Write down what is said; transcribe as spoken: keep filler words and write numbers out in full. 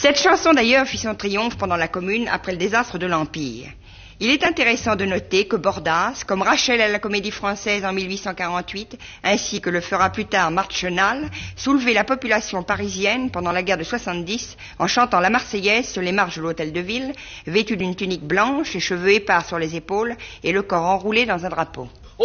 Cette chanson d'ailleurs fit son triomphe pendant la Commune après le désastre de l'Empire. Il est intéressant de noter que Bordas, comme Rachel à la Comédie Française en mille huit cent quarante-huit, ainsi que le fera plus tard Marthe Chenal, soulevait la population parisienne pendant la guerre de soixante-dix en chantant la Marseillaise sur les marches de l'Hôtel de Ville, vêtue d'une tunique blanche, les cheveux épars sur les épaules et le corps enroulé dans un drapeau.